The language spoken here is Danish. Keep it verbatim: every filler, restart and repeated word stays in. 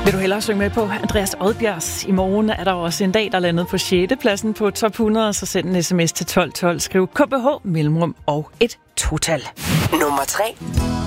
Vil du hellere synge med på Andreas Odbjergs? I morgen er der også en dag, der landede på sjette pladsen på top hundrede, så send en sms til tolv tolv. Skriv K B H, mellemrum og et total. Nummer tre.